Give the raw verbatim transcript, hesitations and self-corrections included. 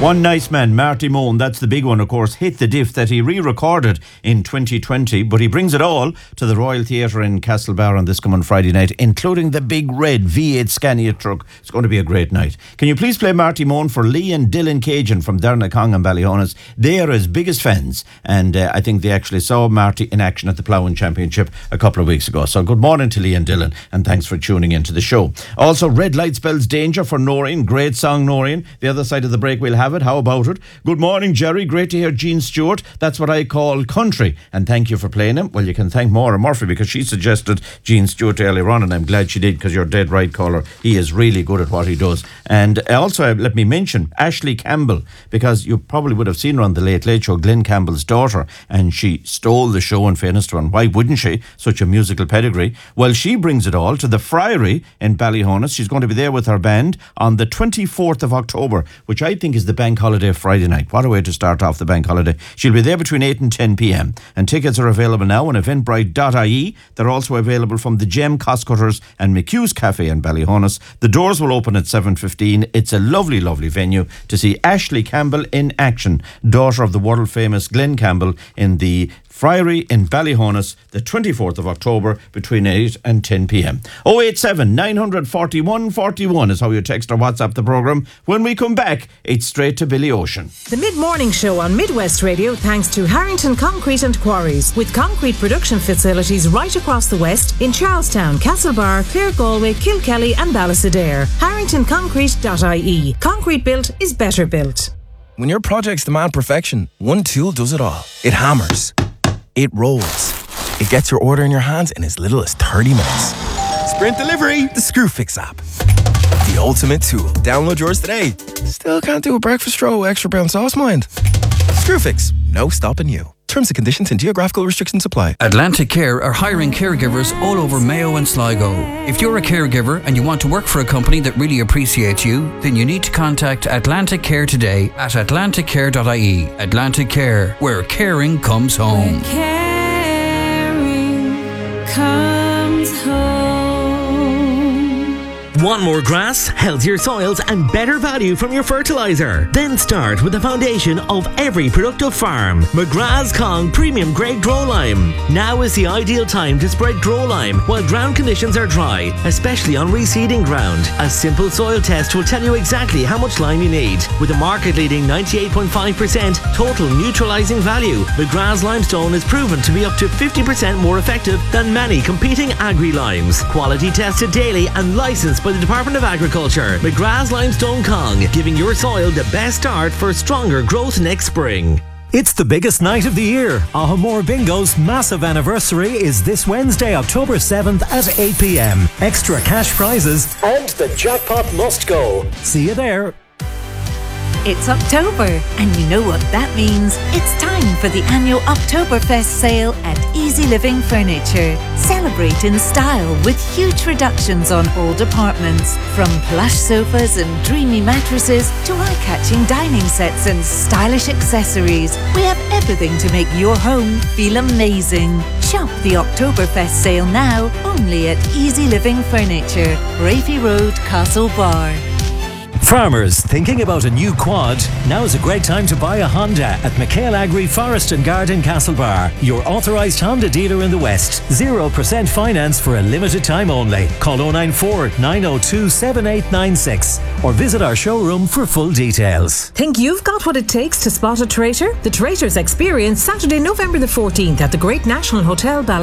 One nice man, Marty Moan, that's the big one, of course, hit the diff that he re-recorded in twenty twenty, but he brings it all to the Royal Theatre in Castlebar on this coming Friday night, including the big red V eight Scania truck. It's going to be a great night. Can you please play Marty Moan for Lee and Dylan Cajun from Derrynacong and Ballyhonus? They are his biggest fans, and uh, I think they actually saw Marty in action at the Ploughing Championship a couple of weeks ago. So good morning to Lee and Dylan, and thanks for tuning into the show. Also, Red Light Spells Danger for Noreen. Great song, Noreen. The other side of the break we'll have it. How about it? Good morning, Jerry. Great to hear Jean Stewart. That's what I call country. And thank you for playing him. Well, you can thank Maura Murphy because she suggested Jean Stewart earlier on, and I'm glad she did because you're dead right, caller. He is really good at what he does. And also, let me mention Ashley Campbell, because you probably would have seen her on the Late Late Show, Glenn Campbell's daughter, and she stole the show, in fairness to her. And why wouldn't she? Such a musical pedigree. Well, she brings it all to the Friary in Ballyhonus. She's going to be there with her band on the twenty-fourth of October, which I think is the bank holiday Friday night. What a way to start off the bank holiday. She'll be there between eight and ten p.m. and tickets are available now on eventbrite dot I E. They're also available from the Gem Costcutters and McHugh's Cafe in Ballyhonus. The doors will open at seven fifteen. It's a lovely, lovely venue to see Ashley Campbell in action, daughter of the world famous Glenn Campbell, in the Friary in Ballyhonus, the twenty-fourth of October between eight and ten p.m. oh eight seven, nine four one, four one is how you text or WhatsApp the programme. When we come back, it's straight to Billy Ocean. The Mid-Morning Show on Midwest Radio thanks to Harrington Concrete and Quarries, with concrete production facilities right across the West in Charlestown, Castlebar, Clare, Galway, Kilkelly and Ballysadare. harrington concrete dot I E. Concrete built is better built. When your projects demand perfection, one tool does it all. It hammers. It rolls. It gets your order in your hands in as little as thirty minutes. Sprint Delivery, the Screwfix app. The ultimate tool. Download yours today. Still can't do a breakfast roll, extra brown sauce, mind? Screwfix, no stopping you. Terms and conditions and geographical restrictions apply. Atlantic Care are hiring caregivers all over Mayo and Sligo. If you're a caregiver and you want to work for a company that really appreciates you, then you need to contact Atlantic Care today at atlantic care dot I E. Atlantic Care, where caring comes home. Where caring comes home. Want more grass, healthier soils and better value from your fertiliser? Then start with the foundation of every productive farm. McGrath's Kong Premium Grade Grow Lime. Now is the ideal time to spread Grow Lime while ground conditions are dry, especially on reseeding ground. A simple soil test will tell you exactly how much lime you need. With a market-leading ninety-eight point five percent total neutralising value, McGrath's Limestone is proven to be up to fifty percent more effective than many competing agri-limes. Quality tested daily and licensed by the Department of Agriculture. McGrath's Limestone Kong, giving your soil the best start for stronger growth next spring. It's the biggest night of the year. Ahomore Bingo's massive anniversary is this Wednesday, October seventh at eight p.m. Extra cash prizes and the jackpot must go. See you there. It's October, and you know what that means. It's time for the annual Oktoberfest sale at Easy Living Furniture. Celebrate in style with huge reductions on all departments. From plush sofas and dreamy mattresses to eye-catching dining sets and stylish accessories. We have everything to make your home feel amazing. Shop the Oktoberfest sale now, only at Easy Living Furniture, Raffy Road, Castlebar. Farmers thinking about a new quad? Now's a great time to buy a Honda at McHale Agri Forest and Garden Castlebar, your authorised Honda dealer in the West. zero percent finance for a limited time only. Call oh nine four, nine oh two, seven eight nine six or visit our showroom for full details. Think you've got what it takes to spot a traitor? The Traitors Experience, Saturday, November the fourteenth at the Great National Hotel Ballot.